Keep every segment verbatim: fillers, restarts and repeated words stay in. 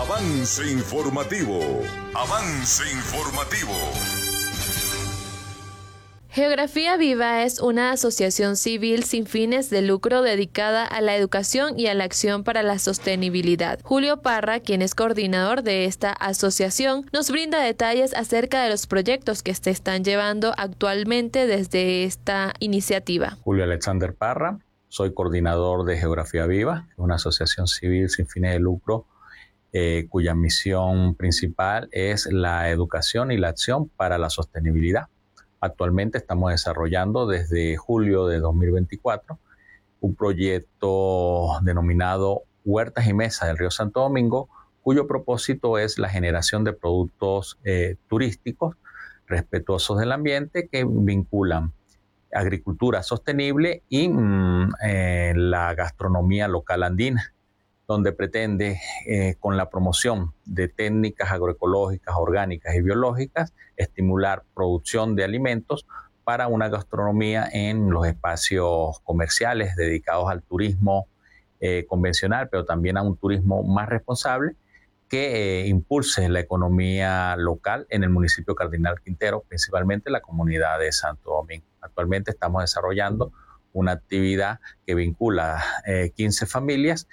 Avance informativo. Avance informativo. Geografía Viva es una asociación civil sin fines de lucro dedicada a la educación y a la acción para la sostenibilidad. Julio Parra, quien es coordinador de esta asociación, nos brinda detalles acerca de los proyectos que se están llevando actualmente desde esta iniciativa. Julio Alexander Parra, soy coordinador de Geografía Viva, una asociación civil sin fines de lucro eh, cuya misión principal es la educación y la acción para la sostenibilidad. Actualmente estamos desarrollando desde julio de dos mil veinticuatro un proyecto denominado Huertas y Mesas del Río Santo Domingo, cuyo propósito es la generación de productos eh, turísticos respetuosos del ambiente que vinculan agricultura sostenible y mm, eh, la gastronomía local andina, donde pretende, eh, con la promoción de técnicas agroecológicas, orgánicas y biológicas, estimular producción de alimentos para una gastronomía en los espacios comerciales dedicados al turismo eh, convencional, pero también a un turismo más responsable que eh, impulse la economía local en el municipio Cardinal Quintero, principalmente la comunidad de Santo Domingo. Actualmente estamos desarrollando una actividad que vincula eh, quince familias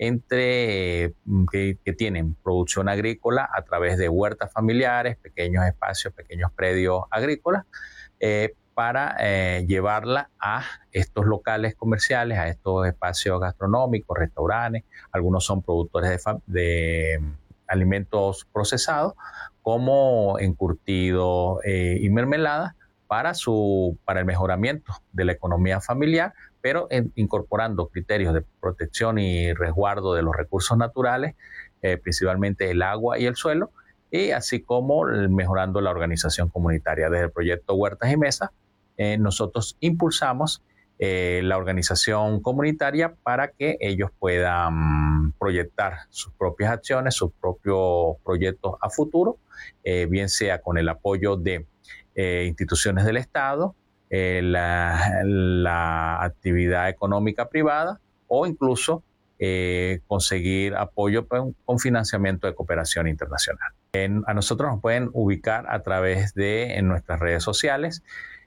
entre, eh, que, que tienen producción agrícola a través de huertas familiares, pequeños espacios, pequeños predios agrícolas, eh, para eh, llevarla a estos locales comerciales, a estos espacios gastronómicos, restaurantes. Algunos son productores de, de alimentos procesados, como encurtidos eh, y mermeladas, para, su, para el mejoramiento de la economía familiar, pero en, incorporando criterios de protección y resguardo de los recursos naturales, eh, principalmente el agua y el suelo, y así como mejorando la organización comunitaria. Desde el proyecto Huertas y Mesas, eh, nosotros impulsamos eh, la organización comunitaria para que ellos puedan proyectar sus propias acciones, sus propios proyectos a futuro, eh, bien sea con el apoyo de Eh, instituciones del Estado, eh, la, la actividad económica privada o incluso eh, conseguir apoyo con, con financiamiento de cooperación internacional. En, a nosotros nos pueden ubicar a través de en nuestras redes sociales,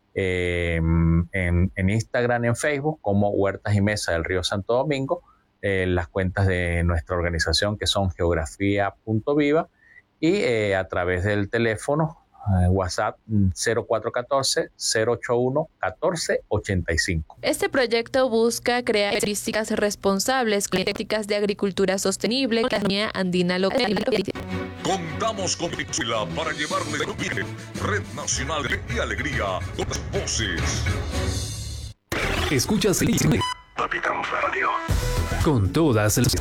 eh, en, en Instagram y en Facebook como Huertas y Mesas del Río Santo Domingo, eh, las cuentas de nuestra organización que son geografía punto viva y eh, a través del teléfono WhatsApp cero cuatro uno cuatro, cero ocho uno, uno cuatro ocho cinco. Este proyecto busca crear características responsables con técnicas de agricultura sostenible en la economía andina local. Contamos con Venezuela para llevarle Red Nacional y Alegría, dos voces. Escuchas el Capitán Radio. Con todas las...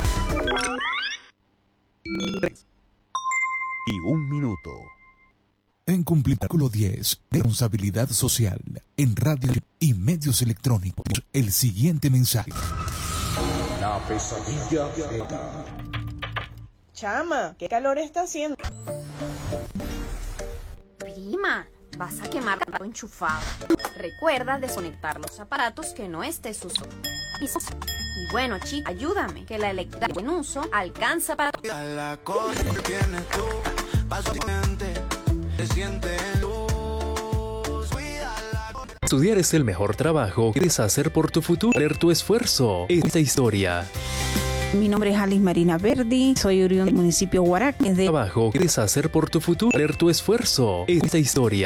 Y un minuto. En cumplimiento diez, responsabilidad social, en radio y medios electrónicos, el siguiente mensaje. La pesadilla era. Chama, ¿qué calor está haciendo? Prima, vas a quemar el enchufado. Recuerda desconectar los aparatos que no estés usando. Y bueno, chica, ayúdame, que la electricidad en uso alcanza para... La cosa que tienes tú, básicamente... Estudiar es el mejor trabajo que quieres hacer por tu futuro. Leer tu esfuerzo. Esta historia. Mi nombre es Alice Marina Verdi, soy oriundo del municipio Guaraque. De trabajo que quieres hacer por tu futuro. Leer tu esfuerzo. Esta historia.